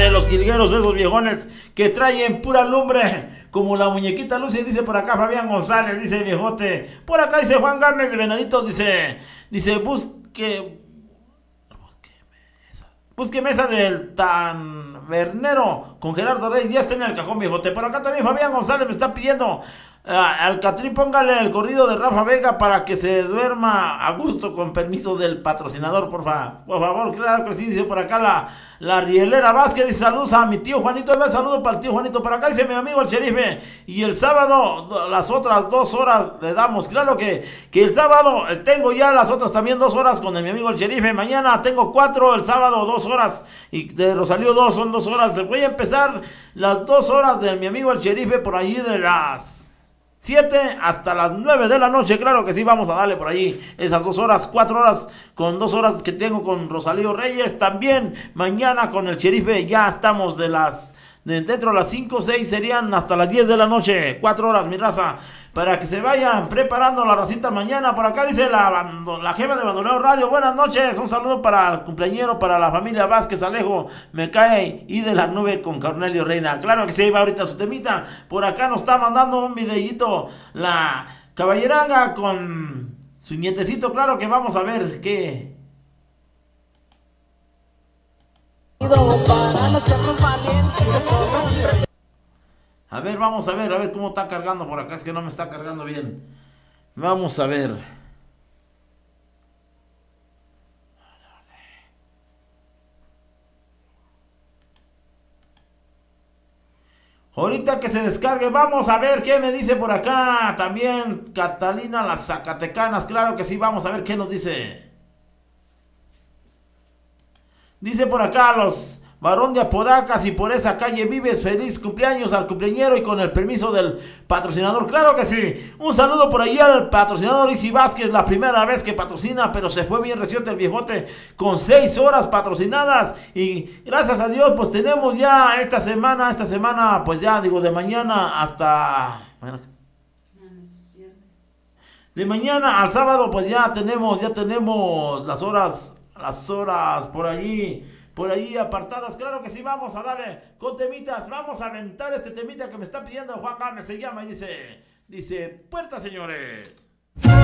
de los jilgueros, esos viejones que traen pura lumbre, como la muñequita Lucy, dice por acá Fabián González, dice viejote. Por acá dice Juan Gámez de Venaditos, dice busque mesa del tabernero con Gerardo Reyes, ya está en el cajón, viejote. Por acá también Fabián González me está pidiendo al Catrín, póngale el corrido de Rafa Vega para que se duerma a gusto, con permiso del patrocinador, por favor, claro que sí. Dice por acá la Rielera Vázquez, dice saludos a mi tío Juanito, saludo para el tío Juanito. Por acá dice mi amigo el Sherife, y el sábado las otras 2 horas le damos, claro que el sábado tengo ya las otras también 2 horas con mi amigo el Sherife. Mañana tengo 4, el sábado 2 horas, y de Rosalío 2 son 2 horas. Voy a empezar las 2 horas de mi amigo el Sherife por allí de las 7 hasta las 9 de la noche, claro que sí, vamos a darle por allí esas 2 horas, 4 horas con 2 horas que tengo con Rosalío Reyes. También mañana con el Sherife ya estamos dentro de las 5, 6 serían hasta las 10 de la noche, 4 horas, mi raza, para que se vayan preparando la racita mañana. Por acá dice la jefa de Bandoleo Radio, buenas noches, un saludo para el cumpleañero, para la familia Vázquez Alejo, me cae y de la nube con Cornelio Reina. Claro que sí, va ahorita su temita. Por acá nos está mandando un videíto la caballeranga con su nietecito, claro que vamos a ver qué. A ver, vamos a ver cómo está cargando por acá, es que no me está cargando bien. Vamos a ver. Ahorita que se descargue, vamos a ver qué me dice por acá. También Catalina las Zacatecanas, claro que sí, vamos a ver qué nos dice. Dice por acá los Varón de Apodaca, si por esa calle vives, feliz cumpleaños al cumpleañero y con el permiso del patrocinador. Claro que sí. Un saludo por ahí al patrocinador Isi Vázquez, la primera vez que patrocina, pero se fue bien reciente el viejote con 6 horas patrocinadas. Y gracias a Dios, pues tenemos ya esta semana, pues ya digo, de mañana hasta... De mañana al sábado, pues ya tenemos las horas por allí apartadas. Claro que sí, vamos a darle con temitas, vamos a aventar este temita que me está pidiendo Juan Gámez, se llama y dice, puerta, señores.